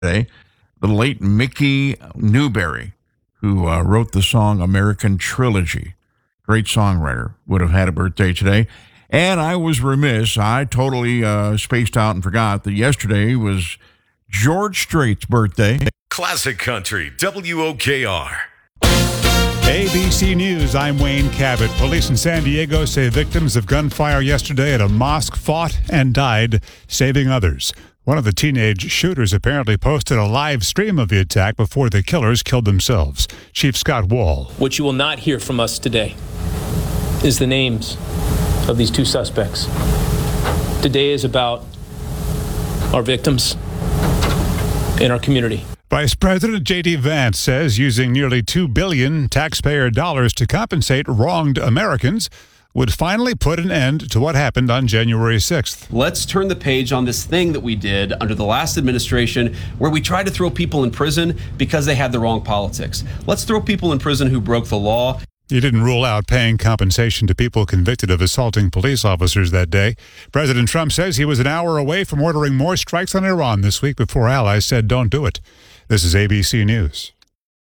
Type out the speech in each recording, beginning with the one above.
today. The late Mickey Newberry, who wrote the song American Trilogy. Great songwriter, would have had a birthday today. And I was remiss. I totally spaced out and forgot that yesterday was George Strait's birthday. Classic Country, WOKR. ABC News, I'm Wayne Cabot. Police in San Diego say victims of gunfire yesterday at a mosque fought and died, saving others. One of the teenage shooters apparently posted a live stream of the attack before the killers killed themselves. Chief Scott Wall. What you will not hear from us today is the names of these two suspects. Today is about our victims and our community. Vice President J.D. Vance says using nearly $2 billion taxpayer dollars to compensate wronged Americans would finally put an end to what happened on January 6th. Let's turn the page on this thing that we did under the last administration where we tried to throw people in prison because they had the wrong politics. Let's throw people in prison who broke the law. He didn't rule out paying compensation to people convicted of assaulting police officers that day. President Trump says he was an hour away from ordering more strikes on Iran this week before allies said don't do it. This is ABC News.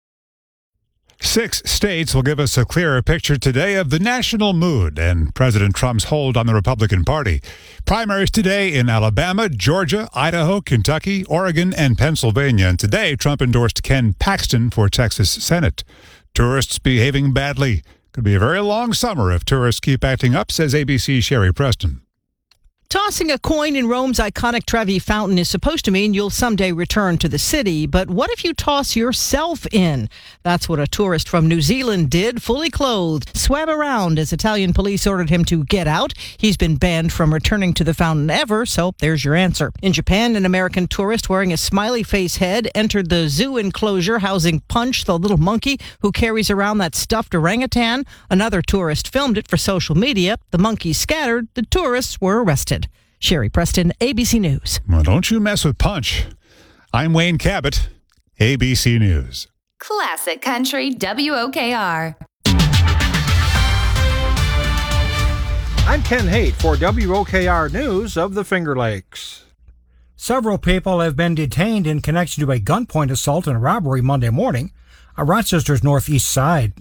6 states will give us a clearer picture today of the national mood and President Trump's hold on the Republican Party. Primaries today in Alabama, Georgia, Idaho, Kentucky, Oregon, and Pennsylvania. And today, Trump endorsed Ken Paxton for Texas Senate. Tourists behaving badly. Could be a very long summer if tourists keep acting up, says ABC's Sherry Preston. Tossing a coin in Rome's iconic Trevi Fountain is supposed to mean you'll someday return to the city. But what if you toss yourself in? That's what a tourist from New Zealand did, fully clothed, swam around as Italian police ordered him to get out. He's been banned from returning to the fountain ever, so there's your answer. In Japan, an American tourist wearing a smiley face head entered the zoo enclosure housing Punch, the little monkey who carries around that stuffed orangutan. Another tourist filmed it for social media. The monkey scattered. The tourists were arrested. Sherry Preston, ABC News. Well, don't you mess with Punch. I'm Wayne Cabot, ABC News. Classic Country, WOKR. I'm Ken Haight for WOKR News of the Finger Lakes. Several people have been detained in connection to a gunpoint assault and robbery Monday morning on Rochester's northeast side.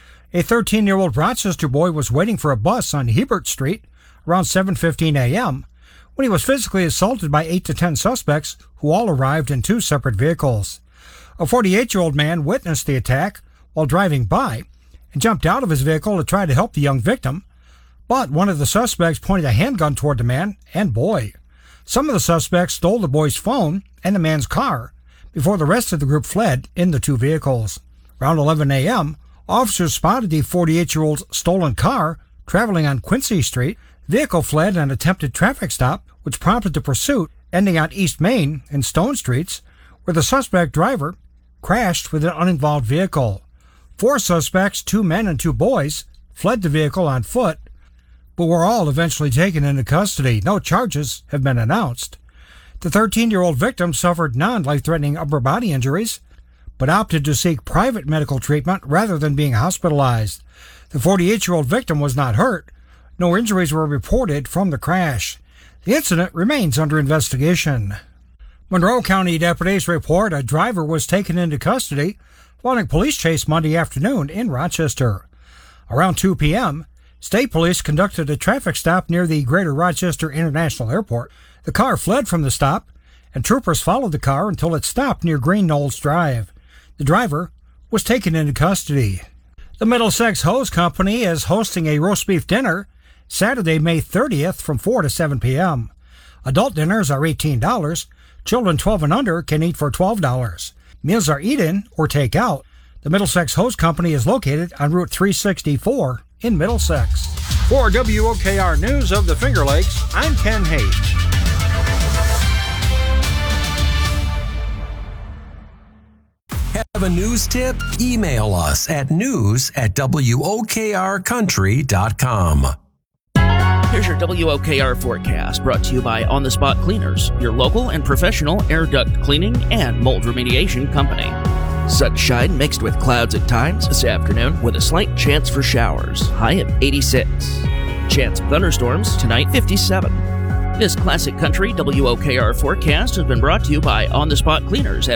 A 13-year-old Rochester boy was waiting for a bus on Hebert Street around 7:15 a.m. when he was physically assaulted by 8 to 10 suspects who all arrived in 2 separate vehicles. A 48-year-old man witnessed the attack while driving by and jumped out of his vehicle to try to help the young victim, but one of the suspects pointed a handgun toward the man and boy. Some of the suspects stole the boy's phone and the man's car before the rest of the group fled in the 2 vehicles. Around 11 a.m., officers spotted the 48-year-old's stolen car traveling on Quincy Street. The vehicle fled an attempted traffic stop, which prompted the pursuit, ending on East Main and Stone Streets, where the suspect driver crashed with an uninvolved vehicle. 4 suspects, 2 men and 2 boys, fled the vehicle on foot, but were all eventually taken into custody. No charges have been announced. The 13-year-old victim suffered non-life-threatening upper body injuries, but opted to seek private medical treatment rather than being hospitalized. The 48-year-old victim was not hurt. No injuries were reported from the crash. The incident remains under investigation. Monroe County deputies report a driver was taken into custody following a police chase Monday afternoon in Rochester. Around 2 p.m., state police conducted a traffic stop near the Greater Rochester International Airport. The car fled from the stop, and troopers followed the car until it stopped near Green Knolls Drive. The driver was taken into custody. The Middlesex Hose Company is hosting a roast beef dinner Saturday, May 30th from 4 to 7 p.m. Adult dinners are $18. Children 12 and under can eat for $12. Meals are eat-in or take-out. The Middlesex Hose Company is located on Route 364 in Middlesex. For WOKR News of the Finger Lakes, I'm Ken Haight. Have a news tip? Email us at news@wokrcountry.com. Here's your WOKR forecast, brought to you by On the Spot Cleaners, your local and professional air duct cleaning and mold remediation company. Sunshine mixed with clouds at times this afternoon with a slight chance for showers, high at 86. Chance of thunderstorms tonight, 57. This Classic Country WOKR forecast has been brought to you by On the Spot Cleaners at